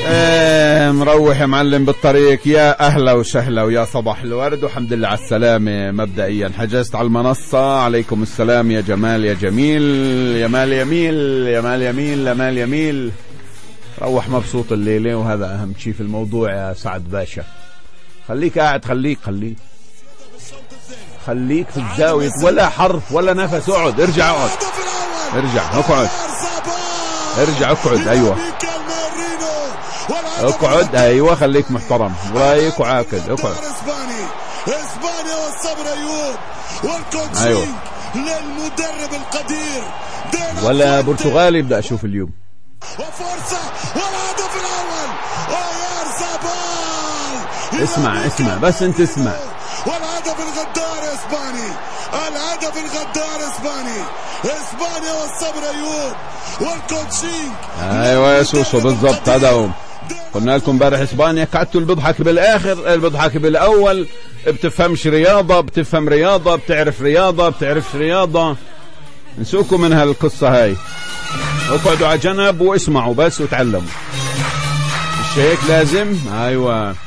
مروح يا معلم بالطريق. يا أهلا وسهلا ويا صباح الورد وحمد لله على السلامة. مبدئيا حجزت على المنصة. عليكم السلام يا جمال يا جميل يا مال يميل يا مال يميل يا مال يميل. روح مبسوط الليلة وهذا أهم شيء في الموضوع يا سعد باشا. خليك قاعد خليك في الزاوية ولا حرف ولا نفس. اقعد ارجع اقعد اقعد ايوه اقعد ايوه خليك محترم رايك وعاقل. اقعد. اسبانيا والصبر ايوب والكوتشينج ايوه للمدرب القدير ولا برتغالي. بدأ اشوف اليوم وفرصة والهدف الاول اسمع بس انت اسمع. والهدف الغدار اسباني. اسبانيا والصبر ايوب والكوتشينج ايوه يا سوسو بالضبط. هذا هو. قلنا لكم امبارح اسبانيا قعدتوا اللي بيضحك بالاخر اللي بيضحك بالاول. بتفهمش رياضه بتفهم رياضه بتعرف رياضه بتعرفش رياضه. نسوكم من هالقصه هاي. اقعدوا على جنب واسمعوا بس وتعلموا. مش هيك لازم. ايوه